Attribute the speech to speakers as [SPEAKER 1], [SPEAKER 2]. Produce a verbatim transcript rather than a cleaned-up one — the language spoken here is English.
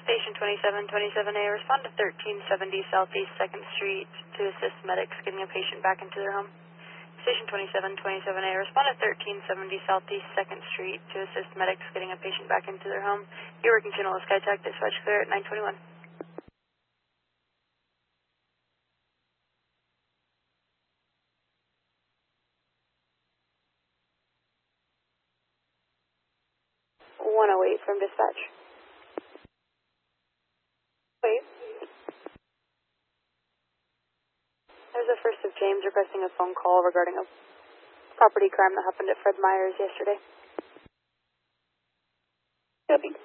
[SPEAKER 1] Station twenty-seven twenty-seven A, respond to thirteen seventy Southeast second Street to assist medics getting a patient back into their home. Station twenty-seven twenty-seven A, respond to thirteen seventy Southeast second Street to assist medics getting a patient back into their home. Your working channel is SkyTac, dispatch clear at nine twenty-one. one oh eight from dispatch. Wait. There's a first of James requesting a phone call regarding a property crime that happened at Fred Meyer's yesterday. Copy.